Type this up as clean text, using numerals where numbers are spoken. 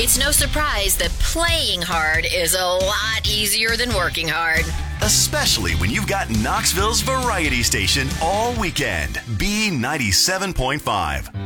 It's no surprise that playing hard is a lot easier than working hard. Especially when you've got Knoxville's variety station all weekend. B97.5.